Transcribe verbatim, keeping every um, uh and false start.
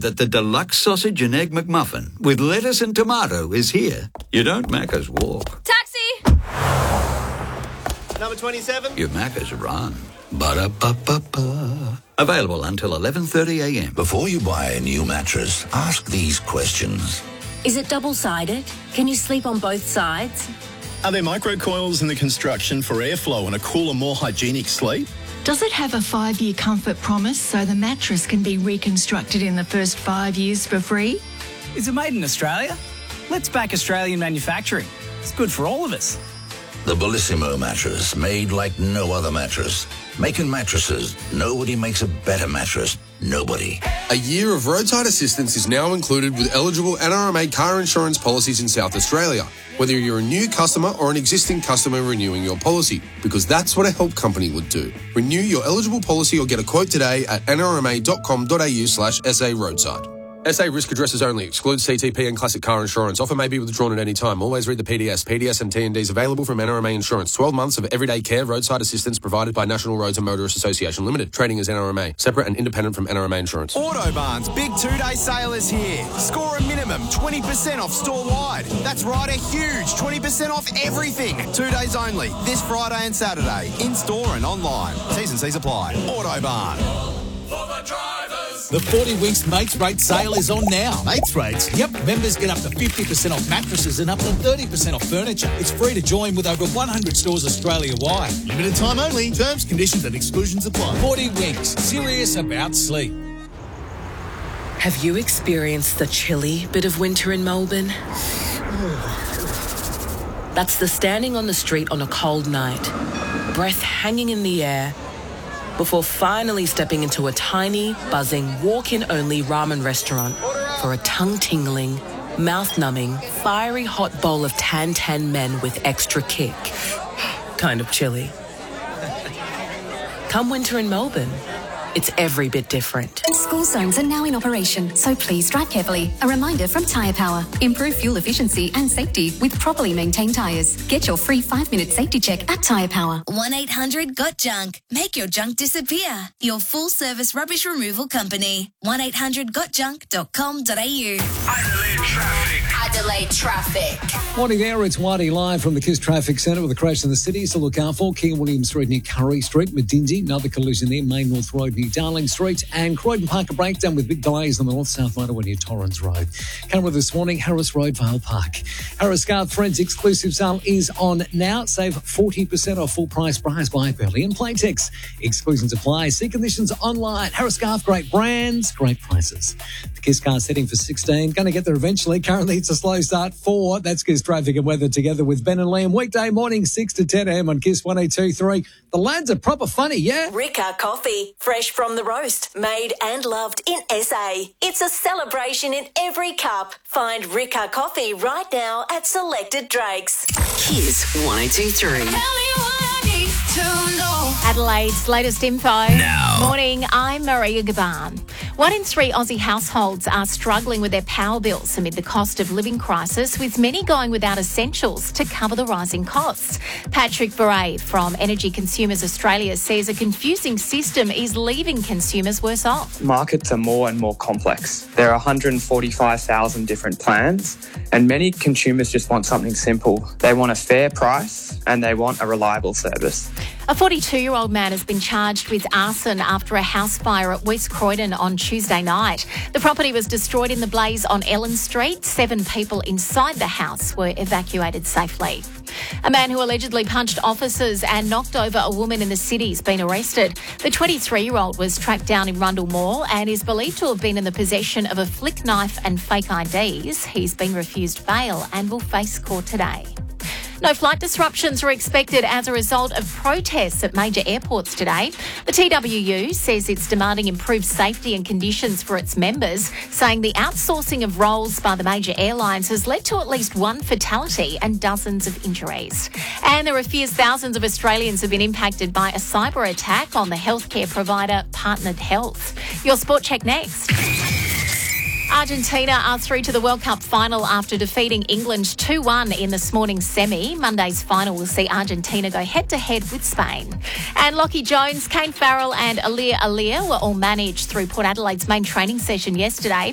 that the deluxe sausage and egg McMuffin with lettuce and tomato is here. You don't Macca's walk. Taxi! Number twenty-seven. You Macca's run. Ba-da-ba-ba-ba. Available until eleven thirty a m. Before you buy a new mattress, ask these questions. Is it double-sided? Can you sleep on both sides? Are there microcoils in the construction for airflow and a cooler, more hygienic sleep? Does it have a five-year comfort promise so the mattress can be reconstructed in the first five years for free? Is it made in Australia? Let's back Australian manufacturing. It's good for all of us. The Bellissimo mattress, made like no other mattress. Making mattresses, nobody makes a better mattress. Nobody. A year of roadside assistance is now included with eligible N R M A car insurance policies in South Australia, whether you're a new customer or an existing customer renewing your policy, because that's what a help company would do. Renew your eligible policy or get a quote today at n r m a dot com dot a u slash s a roadside. S A risk addresses only. Excludes C T P and classic car insurance. Offer may be withdrawn at any time. Always read the P D S. P D S and T and Ds available from N R M A Insurance. twelve months of everyday care, roadside assistance provided by National Roads and Motorists Association Limited. Trading as N R M A. Separate and independent from N R M A Insurance. Autobarn's big two-day sale is here. Score a minimum twenty percent off store-wide. That's right, a huge twenty percent off everything. Two days only. This Friday and Saturday. In-store and online. T's and C's apply. Autobarn. For the drivers. The forty Winks Mates Rate sale is on now. Mates Rates? Yep, members get up to fifty percent off mattresses and up to thirty percent off furniture. It's free to join with over one hundred stores Australia-wide. Limited time only. Terms, conditions and exclusions apply. forty Winks. Serious about sleep. Have you experienced the chilly bit of winter in Melbourne? That's the standing on the street on a cold night, breath hanging in the air, before finally stepping into a tiny, buzzing, walk-in-only ramen restaurant for a tongue-tingling, mouth-numbing, fiery hot bowl of tan-tan men with extra kick. Kind of chilly. Come winter in Melbourne, it's every bit different. School zones are now in operation, so please drive carefully. A reminder from Tyre Power. Improve fuel efficiency and safety with properly maintained tyres. Get your free five-minute safety check at Tyre Power. one eight hundred got junk. Make your junk disappear. Your full-service rubbish removal company. one eight hundred got junk dot com dot a u. Adelaide traffic. Adelaide traffic. Morning there, it's Waddy live from the Kiss Traffic Centre with a crash in the city. So look out for King William Street near Curry Street, Medindie, another collision there, Main North Road near Darling Street, and Croydon Park a breakdown with big delays on the north-south motorway near Torrens Road. Camera this morning, Harris Road, Vale Park. Harris Garth Friends exclusive sale is on now. Save forty percent off full price bras by Burley and Playtex. Exclusions apply. See conditions online. Harris Garth, great brands, great prices. The Kiss car setting for sixteen. Going to get there eventually. Currently it's a slow start for. That's Kiss traffic and weather together with Ben and Liam. Weekday morning, six to ten a m on Kiss one oh two point three. The lads are proper funny, yeah? Ricca Coffee, fresh from the roast, made and loved in S A. It's a celebration in every cup. Find Ricca Coffee right now at selected Drakes. Kiss one oh two point three. Tell me what I need to know. Adelaide's latest info. Now. Morning, I'm Maria Gaban. One in three Aussie households are struggling with their power bills amid the cost of living crisis, with many going without essentials to cover the rising costs. Patrick Bray from Energy Consumers Australia says a confusing system is leaving consumers worse off. Markets are more and more complex. There are one hundred forty-five thousand different plans, and many consumers just want something simple. They want a fair price and they want a reliable service. A forty-two-year-old man has been charged with arson after a house fire at West Croydon on Tuesday night. The property was destroyed in the blaze on Ellen Street. Seven people inside the house were evacuated safely. A man who allegedly punched officers and knocked over a woman in the city has been arrested. The twenty-three-year-old was tracked down in Rundle Mall and is believed to have been in the possession of a flick knife and fake I Ds. He's been refused bail and will face court today. No flight disruptions are expected as a result of protests at major airports today. The T W U says it's demanding improved safety and conditions for its members, saying the outsourcing of roles by the major airlines has led to at least one fatality and dozens of injuries. And there are fears thousands of Australians have been impacted by a cyber attack on the healthcare provider Partnered Health. Your Sport Check next. Argentina are through to the World Cup final after defeating England two one in this morning's semi. Monday's final will see Argentina go head-to-head with Spain. And Lockie Jones, Kane Farrell and Alir Alir were all managed through Port Adelaide's main training session yesterday.